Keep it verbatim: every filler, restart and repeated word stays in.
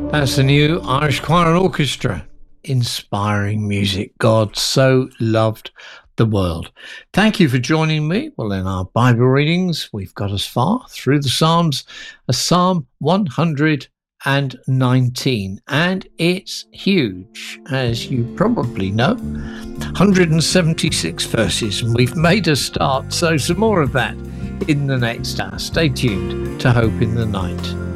That's the new Irish Choir and Orchestra. Inspiring music. God so loved the world. Thank you for joining me. Well, in our Bible readings, we've got as far through the Psalms as Psalm one hundred nineteen, and it's huge, as you probably know. one hundred seventy-six verses, and we've made a start, so some more of that in the next hour. Stay tuned to Hope in the Night.